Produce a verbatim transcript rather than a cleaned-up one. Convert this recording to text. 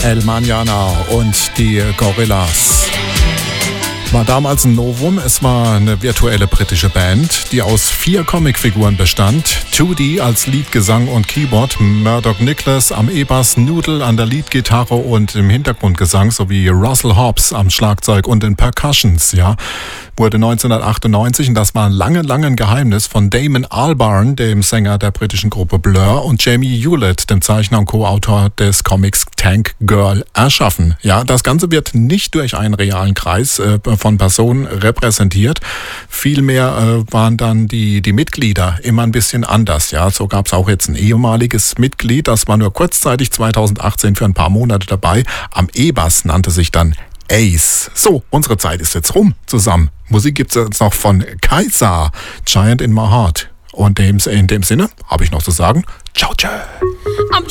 El Mañana und die Gorillaz. War damals ein Novum. Es war eine virtuelle britische Band, die aus vier Comicfiguren bestand. zwei D als Leadgesang und Keyboard, Murdoch Nicholas am E-Bass, Noodle an der Leadgitarre und im Hintergrundgesang sowie Russell Hobbs am Schlagzeug und den Percussions, ja. Wurde neunzehnhundertachtundneunzig, und das war lange, lange ein Geheimnis, von Damon Albarn, dem Sänger der britischen Gruppe Blur, und Jamie Hewlett, dem Zeichner und Co-Autor des Comics Tank Girl, erschaffen. Ja, das Ganze wird nicht durch einen realen Kreis äh, von Personen repräsentiert. Vielmehr äh, waren dann die, die Mitglieder immer ein bisschen anders. Ja, so gab es auch jetzt ein ehemaliges Mitglied, das war nur kurzzeitig zweitausendachtzehn für ein paar Monate dabei. Am E-Bass nannte sich dann Ace. So, unsere Zeit ist jetzt rum zusammen. Musik gibt's jetzt noch von Kaiser, Giant in My Heart. Und in dem Sinne habe ich noch zu sagen, ciao, ciao. I'm